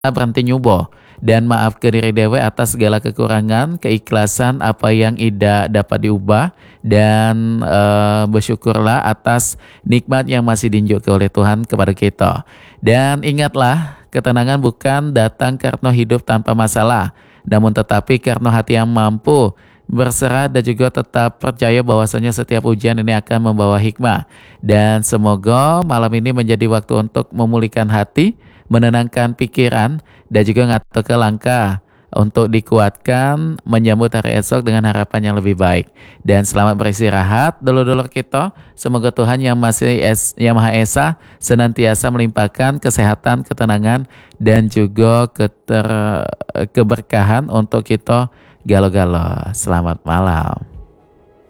berhenti nyuboh dan maaf ke diri dewe atas segala kekurangan, keikhlasan apa yang tidak dapat diubah dan bersyukurlah atas nikmat yang masih diunjukkan oleh Tuhan kepada kita. Dan ingatlah, ketenangan bukan datang karena hidup tanpa masalah, namun tetapi karena hati yang mampu berserah dan juga tetap percaya bahwasanya setiap ujian ini akan membawa hikmah. Dan semoga malam ini menjadi waktu untuk memulihkan hati, menenangkan pikiran, dan juga ngatur ke langkah untuk dikuatkan menyambut hari esok dengan harapan yang lebih baik. Dan selamat beristirahat dulur-dulur kita. Semoga Tuhan yang Maha Esa senantiasa melimpahkan kesehatan, ketenangan, dan juga keberkahan untuk kita. Galo-galo, selamat malam.